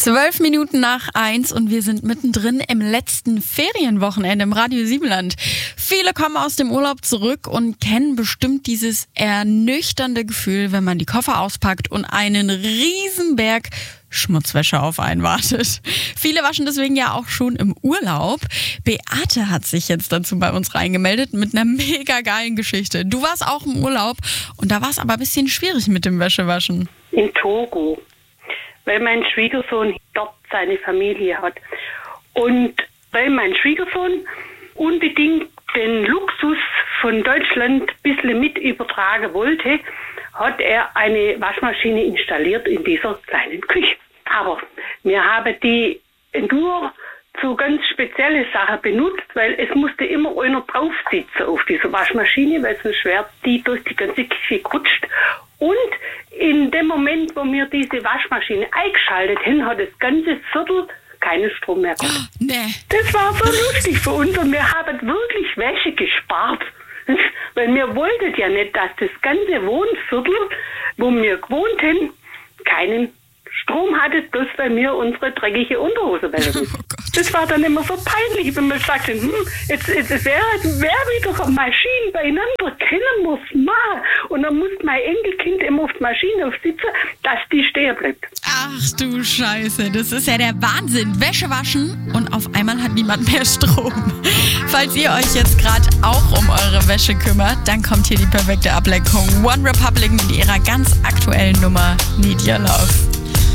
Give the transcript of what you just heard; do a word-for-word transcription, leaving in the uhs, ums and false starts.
Zwölf Minuten nach eins und wir sind mittendrin im letzten Ferienwochenende im Radio Siebenland. Viele kommen aus dem Urlaub zurück und kennen bestimmt dieses ernüchternde Gefühl, wenn man die Koffer auspackt und einen Riesenberg Schmutzwäsche auf einen wartet. Viele waschen deswegen ja auch schon im Urlaub. Beate hat sich jetzt dazu bei uns reingemeldet mit einer mega geilen Geschichte. Du warst auch im Urlaub und da war es aber ein bisschen schwierig mit dem Wäschewaschen. In Togo, weil mein Schwiegersohn dort seine Familie hat. Und weil mein Schwiegersohn unbedingt den Luxus von Deutschland ein bisschen mit übertragen wollte, hat er eine Waschmaschine installiert in dieser kleinen Küche. Aber wir haben die nur zu ganz spezielle Sachen benutzt, weil es musste immer einer drauf sitzen auf dieser Waschmaschine, weil sonst wäre die durch die ganze Küche gerutscht. Und in dem Moment, wo wir diese Waschmaschine eingeschaltet haben, hat das ganze Viertel keinen Strom mehr gehabt. Oh, nee. Das war so lustig für uns und wir haben wirklich Wäsche gespart. Weil wir wollten ja nicht, dass das ganze Wohnviertel, wo wir gewohnt haben, keinen Strom hatte, bloß weil wir unsere dreckige Unterhose wäschen. Oh das war dann immer so peinlich, wenn wir sagten, hm, jetzt, jetzt wäre wär wieder Maschinen beieinander, können wir es machen. Und dann muss mein Enkelkind immer auf die Maschine aufsitzen, dass die stehen bleibt. Ach du Scheiße, das ist ja der Wahnsinn. Wäsche waschen und auf einmal hat niemand mehr Strom. Falls ihr euch jetzt gerade auch um eure Wäsche kümmert, dann kommt hier die perfekte Ablenkung. One Republic mit ihrer ganz aktuellen Nummer Need Your Love.